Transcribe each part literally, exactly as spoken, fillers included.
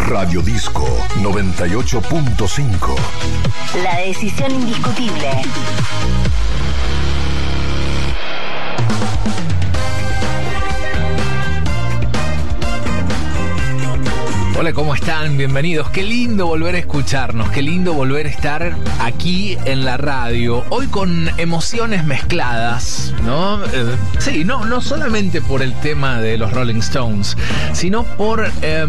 Radio Disco noventa y ocho punto cinco. La decisión indiscutible. Hola, ¿cómo están? Bienvenidos. Qué lindo volver a escucharnos, qué lindo volver a estar aquí en la radio. Hoy con emociones mezcladas, ¿no? Eh, sí, no, no solamente por el tema de los Rolling Stones, sino por eh,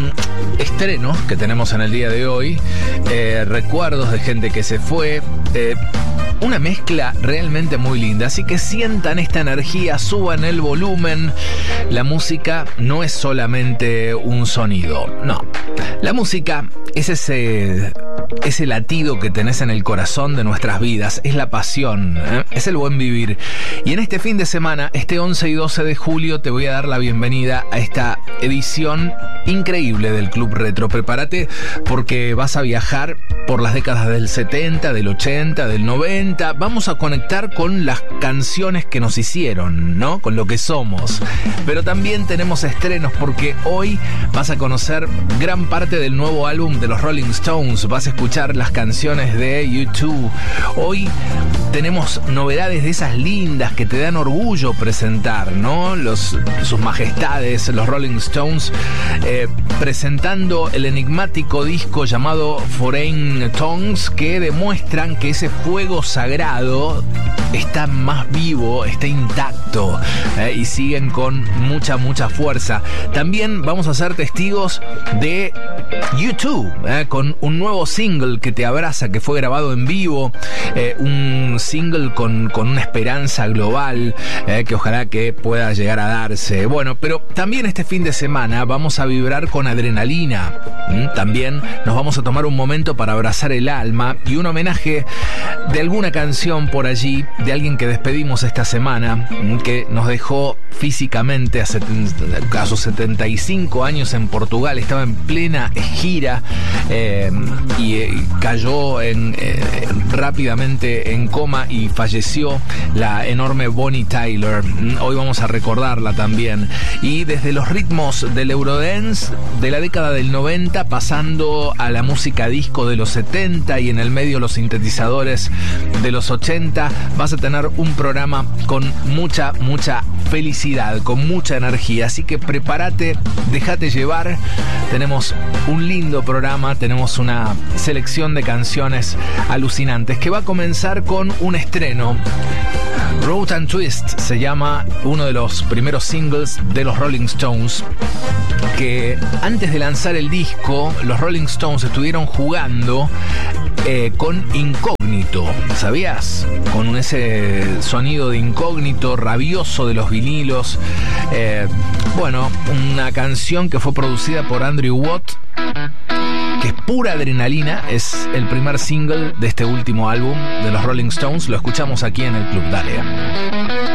estrenos que tenemos en el día de hoy, eh, recuerdos de gente que se fue, eh, una mezcla realmente muy linda. Así que sientan esta energía, suban el volumen. La música no es solamente un sonido, no. La música es ese, ese latido que tenés en el corazón de nuestras vidas, es la pasión, ¿eh? Es el buen vivir. Y en este fin de semana, este once y doce de julio, te voy a dar la bienvenida a esta edición increíble del Club Retro. Prepárate porque vas a viajar por las décadas del setenta, del ochenta, del noventa. Vamos a conectar con las canciones que nos hicieron, ¿no? Con lo que somos. Pero también tenemos estrenos porque hoy vas a conocer gran parte del nuevo álbum de los Rolling Stones. Vas a escuchar las canciones de YouTube. Hoy tenemos novedades de esas lindas que te dan orgullo presentar, ¿no? Los, sus majestades, los Rolling Stones, eh, presentando el enigmático disco llamado Foreign Tongues, que demuestran que ese fuego sagrado está más vivo, está intacto, eh, y siguen con mucha, mucha fuerza. También vamos a ser testigos de YouTube, eh, con un nuevo single que te abraza, que fue grabado en vivo, eh, un single con, con una esperanza global, eh, que ojalá que pueda llegar a darse. Bueno, pero también este fin de semana vamos a vibrar con adrenalina. ¿Mm? También nos vamos a tomar un momento para abrazar el alma y un homenaje de alguna canción por allí, de alguien que despedimos esta semana, que nos dejó físicamente a, setenta, a sus setenta y cinco años en Portugal. Estaba en plena gira, eh, y eh, cayó en, eh, rápidamente en coma y falleció la enorme Bonnie Tyler. Hoy vamos a recordarla también. Y desde los ritmos del Eurodance de la década del noventa, pasando a la música disco de los setenta y en el medio los sintetizadores de los ochenta, vas a tener un programa con mucha, mucha felicidad, con mucha energía. Así que prepárate, déjate llevar. Tenemos un lindo programa, tenemos una selección de canciones alucinantes que va a comenzar con un estreno. Road and Twist se llama uno de los primeros singles de los Rolling Stones, que antes de lanzar el disco, los Rolling Stones estuvieron jugando eh, con Incógnito, ¿sabías? Con ese sonido de Incógnito rabioso de los vinilos. Eh, bueno, una canción que fue producida por Andrew Watt, que es pura adrenalina. Es el primer single de este último álbum de los Rolling Stones. Lo escuchamos aquí en el Club. Dale.